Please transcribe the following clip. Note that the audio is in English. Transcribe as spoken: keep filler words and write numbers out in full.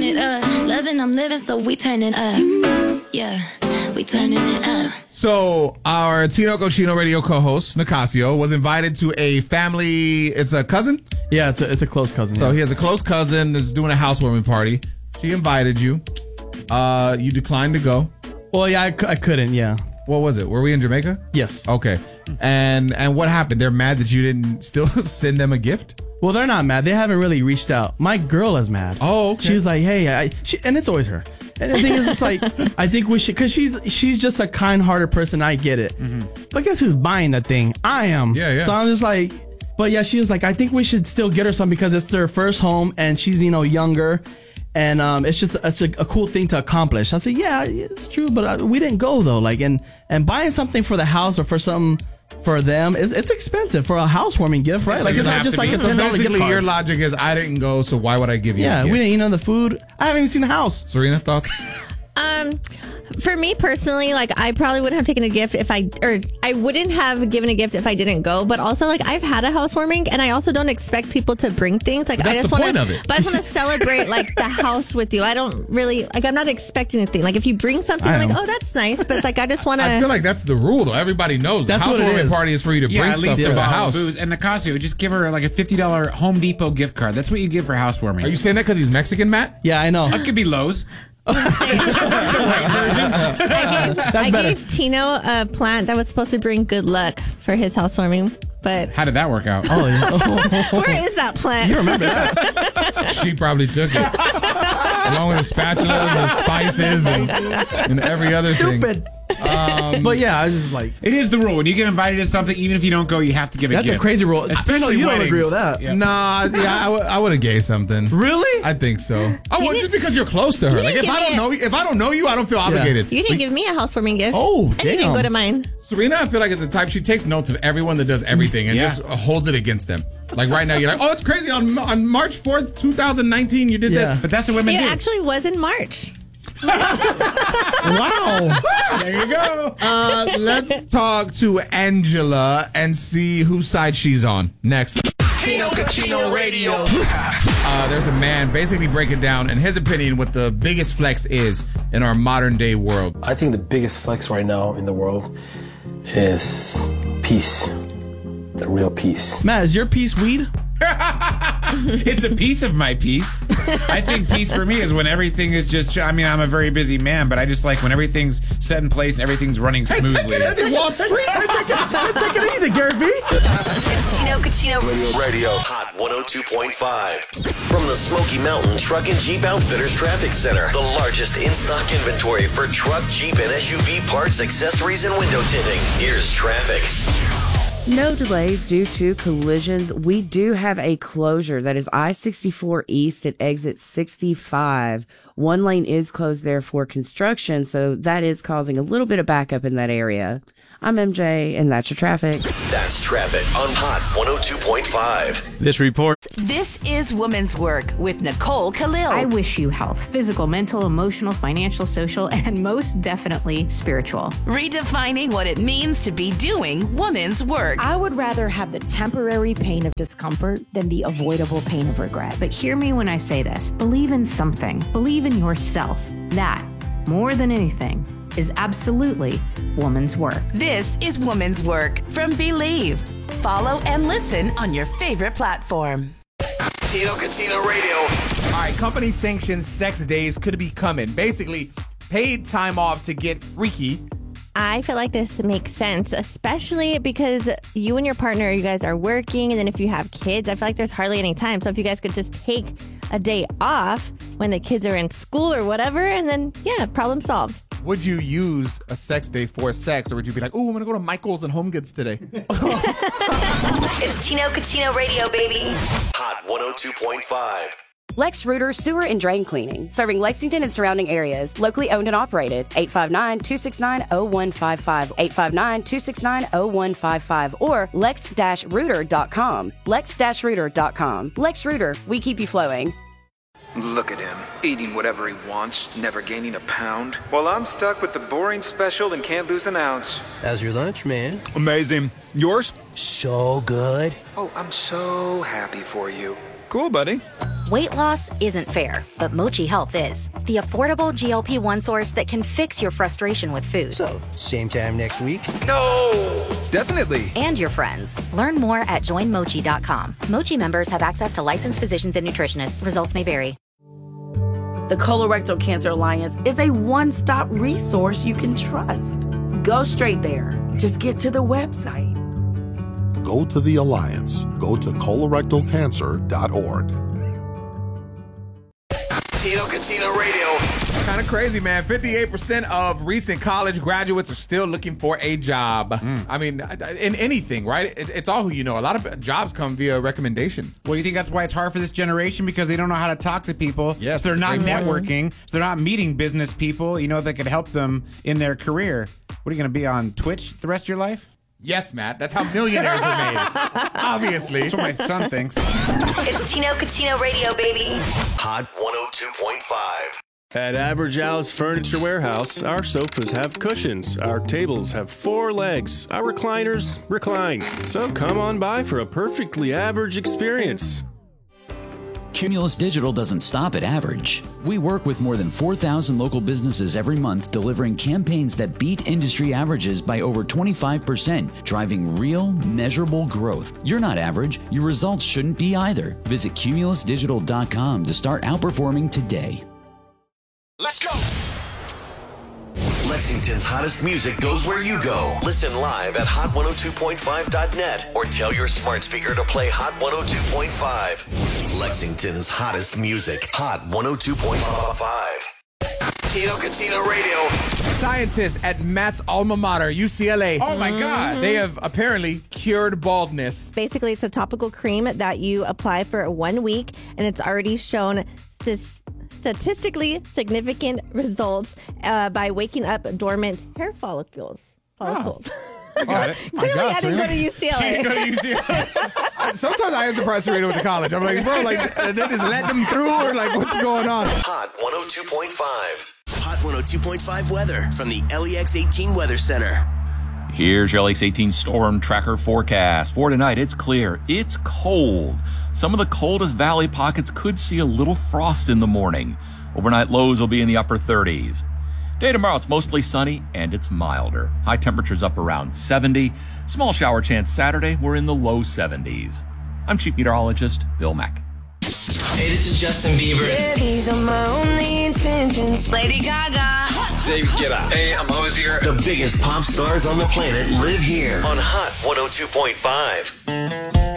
it up. Loving, I'm living, so we turn it up. Yeah, we turning it up. So our Tino Cochino radio co-host, Nicasio, was invited to a family, it's a cousin? Yeah, it's a, it's a close cousin. So yeah. he has a close cousin that's doing a housewarming party. She invited you. Uh, you declined to go. Well, yeah, I, c- I couldn't, yeah. What was it? Were we in Jamaica? Yes. Okay. And and what happened? They're mad that you didn't still send them a gift? Well, they're not mad. They haven't really reached out. My girl is mad. Oh, okay. She's like, hey, I, she, and it's always her. And the thing is, it's like, I think we should, because she's she's just a kind-hearted person. I get it. Mm-hmm. But guess who's buying that thing? I am. Yeah, yeah. So I'm just like, but yeah, she was like, I think we should still get her some because it's their first home and she's, you know, younger. And um, it's just it's a, a cool thing to accomplish. I said, yeah, it's true, but uh, we didn't go though. Like, and and buying something for the house or for something for them is it's expensive for a housewarming gift, right? Like, it's not just like a ten dollar gift Basically, card. your logic is I didn't go, so why would I give you? Yeah, a gift? we didn't eat none of the food. I haven't even seen the house. Serena, thoughts? Um, for me personally, like I probably wouldn't have taken a gift if I, or I wouldn't have given a gift if I didn't go. But also, like I've had a housewarming, and I also don't expect people to bring things. Like But I that's just the want point to, of it. but I just want to celebrate like the house with you. I don't really like. I'm not expecting anything. Like if you bring something, I I'm like, am. oh, that's nice. But it's like I just want I feel to. like that's the rule, though. Everybody knows That's the what it housewarming is. party is for you to Yeah, bring at stuff least to a the bottle house. of booze. And Nicasio, just give her like a fifty dollars Home Depot gift card. That's what you give for housewarming. Are you saying that because he's Mexican, Matt? Yeah, I know. It could be Lowe's. I gave, I gave Tino a plant that was supposed to bring good luck for his housewarming, but How did that work out? Oh, yeah. where is that plant? You remember that? She probably took it. Along with the spatula, the spices, and, and every other thing. Stupid. Um, but yeah, I was just like, It is the rule. When you get invited to something, even if you don't go, you have to give a that's gift. a crazy rule. Especially you don't weddings. agree with that. Yeah. Nah, yeah, I would I would have gave something. Really? I think so. Oh, well, just because you're close to her. You Like if didn't I give don't me know, if I don't know you, I don't feel obligated. You didn't give me a housewarming gift. Oh, and you didn't damn. go to mine. Serena, I feel like it's the type she takes notes of everyone that does everything and Yeah. just holds it against them. Like right now, you're like, oh, it's crazy. On on March fourth, twenty nineteen, you did Yeah. this. But that's what women It do. actually was in March. Wow. There you go. Uh, let's talk to Angela and see whose side she's on. Next. Tino Cochino Radio. Uh, there's a man basically breaking down, in his opinion, what the biggest flex is in our modern day world. I think the biggest flex right now in the world is peace. The real peace. Matt, is your piece weed? It's a piece of my piece. I think peace for me is when everything is just, I mean, I'm a very busy man, but I just like when everything's set in place, everything's running Hey, smoothly. take it easy, Wall Street. Take it easy, Gary V. It's Tino Cochino Radio. Hot one oh two point five. From the Smoky Mountain Truck and Jeep Outfitters Traffic Center. The largest in-stock inventory for truck, Jeep, and S U V parts, accessories, and window tinting. Here's traffic. No delays due to collisions. We do have a closure that is I sixty-four East at exit sixty-five. One lane is closed there for construction, so that is causing a little bit of backup in that area. I'm M J, and that's your traffic. That's traffic on Hot one oh two point five. This report. This is Women's Work with Nicole Khalil. I wish you health, physical, mental, emotional, financial, social, and most definitely spiritual. Redefining what it means to be doing women's work. I would rather have the temporary pain of discomfort than the avoidable pain of regret. But hear me when I say this. Believe in something. Believe in yourself. That, more than anything, is absolutely woman's work. This is Women's Work from Believe. Follow and listen on your favorite platform. Tino Cochino Radio. All right, company sanctioned sex days could be coming. Basically, paid time off to get freaky. I feel like this makes sense, especially because you and your partner, you guys are working, and then if you have kids, I feel like there's hardly any time. So if you guys could just take a day off when the kids are in school or whatever, and then, yeah, problem solved. Would you use a sex day for sex, or would you be like, oh, I'm going to go to Michael's and Home Goods today? It's Tino Cochino Radio, baby. Hot one oh two point five. Lex Rooter Sewer and Drain Cleaning, serving Lexington and surrounding areas. Locally owned and operated. eight five nine, two six nine, zero one five five. eight five nine, two six nine, zero one five five. Or lex dash rooter dot com. lex dash rooter dot com. Lex Rooter, we keep you flowing. Look at him, eating whatever he wants, never gaining a pound. While I'm stuck with the boring special and can't lose an ounce. How's your lunch, man? Amazing. Yours? So good. Oh, I'm so happy for you. Cool, buddy. Weight loss isn't fair, but Mochi Health is. The affordable G L P one source that can fix your frustration with food. So, same time next week? No! Definitely. And your friends. Learn more at join mochi dot com. Mochi members have access to licensed physicians and nutritionists. Results may vary. The Colorectal Cancer Alliance is a one-stop resource you can trust. Go straight there. Just get to the website. Go to the Alliance. Go to colorectal cancer dot org. Tino Cucino Radio. Kind of crazy, man. fifty-eight percent of recent college graduates are still looking for a job. Mm. I mean, in anything, right? It, it's all who you know. A lot of jobs come via recommendation. Well, do you think that's why it's hard for this generation? Because they don't know how to talk to people. Yes, so they're not networking. networking. So they're not meeting business people, you know, that could help them in their career. What are you going to be on Twitch the rest of your life? Yes, Matt. That's how millionaires are made. Obviously. That's what my son thinks. It's Tino Cucino Radio, baby. Hot one oh two point five. At Average Al's Furniture Warehouse, our sofas have cushions, our tables have four legs, our recliners recline. So come on by for a perfectly average experience. Cumulus Digital doesn't stop at average. We work with more than four thousand local businesses every month, delivering campaigns that beat industry averages by over twenty-five percent, driving real, measurable growth. You're not average. Your results shouldn't be either. Visit cumulus digital dot com to start outperforming today. Let's go! Lexington's hottest music goes where you go. Listen live at hot one oh two point five dot net or tell your smart speaker to play Hot one oh two point five. Lexington's hottest music. Hot one oh two point five. Tino Cucino Radio. Scientists at Matt's alma mater, U C L A. Oh, my God. They have apparently cured baldness. Basically, it's a topical cream that you apply for one week, and it's already shown st- statistically significant results uh, by waking up dormant hair follicles. Follicles. Oh. I got it. Clearly, I didn't go to U C L A. She didn't go to U C L A. Sometimes I am surprised Serena went to college. I'm like, bro, like, they just let them through, or like, what's going on? Hot one oh two point five. Hot one oh two point five weather from the L E X eighteen Weather Center. Here's your L E X eighteen Storm Tracker forecast. For tonight, it's clear. It's cold. Some of the coldest valley pockets could see a little frost in the morning. Overnight lows will be in the upper thirties. Day tomorrow, it's mostly sunny and it's milder. High temperatures up around seventy. Small shower chance Saturday, we're in the low seventies. I'm Chief Meteorologist Bill Mack. Hey, this is Justin Bieber. Yeah, these are my only intentions. Lady Gaga. David Guetta. Hey, I'm Hozier. The biggest pop stars on the planet live here on Hot one oh two point five.